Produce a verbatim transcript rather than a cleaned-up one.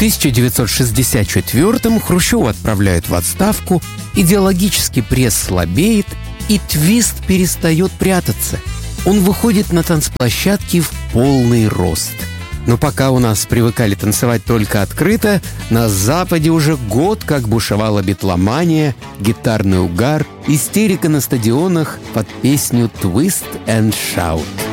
тысяча девятьсот шестьдесят четвёртом Хрущева отправляют в отставку, идеологический пресс слабеет, и Твист перестает прятаться. Он выходит на танцплощадки в полный рост. Но пока у нас привыкали танцевать только открыто, на Западе уже год как бушевала битломания, гитарный угар, истерика на стадионах под песню «Twist and Shout».